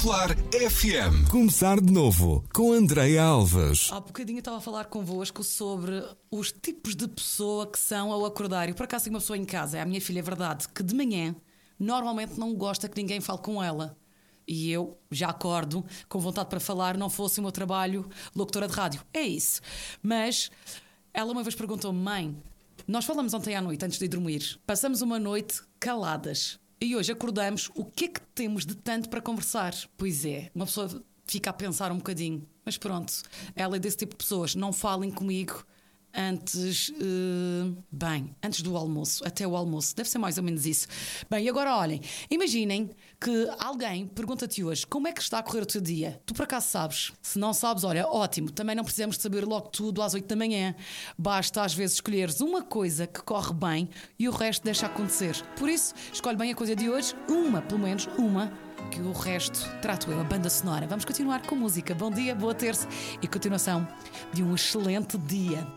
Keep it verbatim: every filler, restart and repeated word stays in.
Popular F M. Começar de novo com Andreia Alves. Há bocadinho eu estava a falar convosco sobre os tipos de pessoa que são ao acordar. E por acaso tenho uma pessoa em casa, é a minha filha, é verdade, que de manhã normalmente não gosta que ninguém fale com ela. E eu já acordo com vontade para falar, não fosse o meu trabalho locutora de rádio. É isso. Mas ela uma vez perguntou-me: mãe, nós falamos ontem à noite antes de ir dormir, passamos uma noite caladas e hoje acordamos, o que é que temos de tanto para conversar? Pois é, uma pessoa fica a pensar um bocadinho, mas pronto, ela é desse tipo de pessoas. Não falem comigo antes, uh, bem, antes do almoço, até o almoço, deve ser mais ou menos isso. Bem, e agora olhem, imaginem que alguém pergunta-te hoje como é que está a correr o teu dia. Tu por acaso sabes? Se não sabes, olha, ótimo, também não precisamos de saber logo tudo às oito da manhã. Basta às vezes escolheres uma coisa que corre bem e o resto deixa acontecer. Por isso, escolhe bem a coisa de hoje, uma, pelo menos uma, que o resto trato eu, a banda sonora. Vamos continuar com música. Bom dia, boa terça e continuação de um excelente dia.